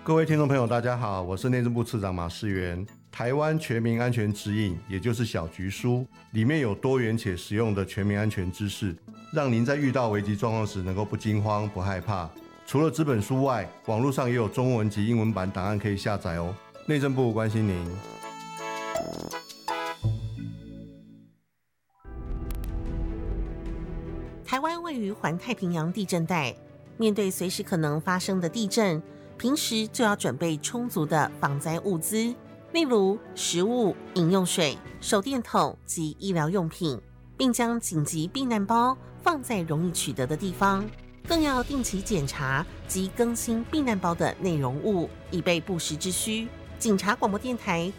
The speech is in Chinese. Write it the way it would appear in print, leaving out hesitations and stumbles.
各位听众朋友大家好，我是内政部次长马世元。台湾全民安全指引，也就是小局书，里面有多元且实用的全民安全知识，让您在遇到危急状况时能够不惊慌不害怕。除了纸本书外，网络上也有中文及英文版档案可以下载哦。内政部关心您。 台湾位于环太平洋地震带，面对随时可能发生的地震，平时就要准备充足的防灾物资，例如食物、饮用水、手电筒及医疗用品，并将紧急避难包放在容易取得的地方，更要定期检查及更新避难包的内容物，以备不时之需。警察广播电台